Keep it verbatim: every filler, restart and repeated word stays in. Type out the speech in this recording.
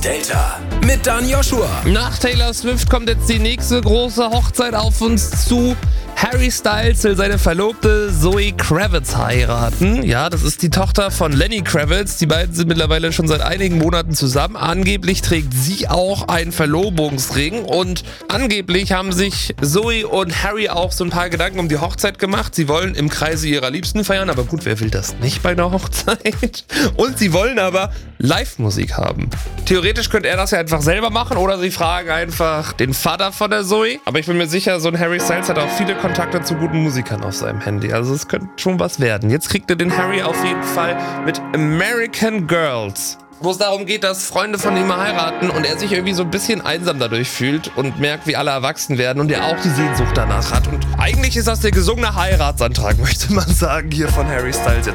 Delta mit Dan Joshua. Nach Taylor Swift kommt jetzt die nächste große Hochzeit auf uns zu. Harry Styles will seine Verlobte Zoe Kravitz heiraten. Ja, das ist die Tochter von Lenny Kravitz. Die beiden sind mittlerweile schon seit einigen Monaten zusammen. Angeblich trägt sie auch einen Verlobungsring. Und angeblich haben sich Zoe und Harry auch so ein paar Gedanken um die Hochzeit gemacht. Sie wollen im Kreise ihrer Liebsten feiern. Aber gut, wer will das nicht bei einer Hochzeit? Und sie wollen aber Live-Musik haben. Theoretisch könnte er das ja einfach selber machen. Oder sie fragen einfach den Vater von der Zoe. Aber ich bin mir sicher, so ein Harry Styles hat auch viele Kontakte zu guten Musikern auf seinem Handy. Also es könnte schon was werden. Jetzt kriegt er den Harry auf jeden Fall mit American Girls, wo es darum geht, dass Freunde von ihm heiraten und er sich irgendwie so ein bisschen einsam dadurch fühlt und merkt, wie alle erwachsen werden und er auch die Sehnsucht danach hat. Und eigentlich ist das der gesungene Heiratsantrag, möchte man sagen, hier von Harry Styles jetzt